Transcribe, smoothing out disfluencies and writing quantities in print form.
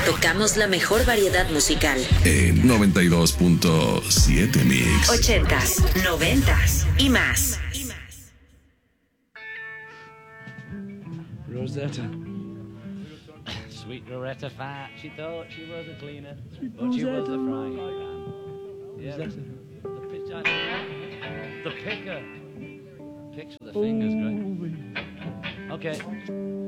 Tocamos la mejor variedad musical. En 92.7 Mix. 80s, 90s y más. Rosetta. Sweet Rosetta Fat. She thought she was a cleaner, but she was a frying pan. Yeah, the picker. Picks with the fingers, great. Okay.